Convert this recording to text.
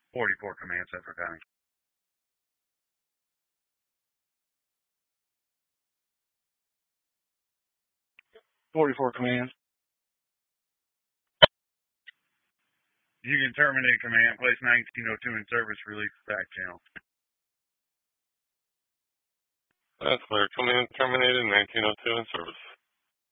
44 Command, Central County. 44 Command. You can terminate command. Place 1902 in service. Release back channel. That's clear. Command terminated. 1902 in service.